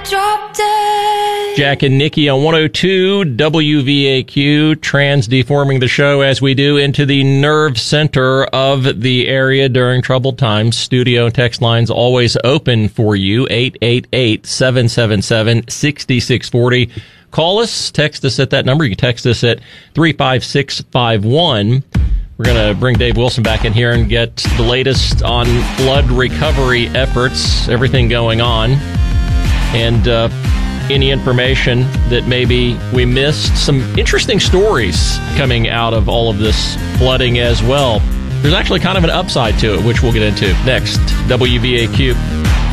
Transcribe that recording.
drop dead. Jack and Nikki on 102 WVAQ, transforming the show as we do into the nerve center of the area during troubled times. Studio text lines always open for you, 888-777-6640. Call us, text us at that number. You can text us at 35651. We're going to bring Dave Wilson back in here and get the latest on flood recovery efforts, everything going on, and any information that maybe we missed. Some interesting stories coming out of all of this flooding as well. There's actually kind of an upside to it, which we'll get into next. WVAQ.